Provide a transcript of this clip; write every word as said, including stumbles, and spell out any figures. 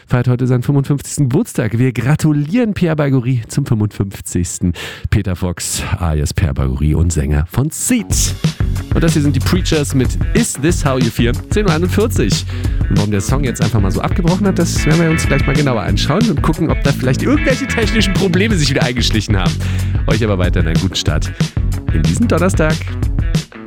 feiert heute seinen fünfundfünfzigsten Geburtstag. Wir gratulieren Pierre Baigorry zum fünfundfünfzigsten Peter Fox, alias Pierre Baigorry und Sänger von Seeds. Und das hier sind die Preachers mit Is This How You Feel? zehn Uhr einundvierzig. Und warum der Song jetzt einfach mal so abgebrochen hat, das werden wir uns gleich mal genauer anschauen und gucken, ob da vielleicht irgendwelche technischen Probleme sich wieder eingeschlichen haben. Euch aber weiterhin einen guten Start in diesen Donnerstag.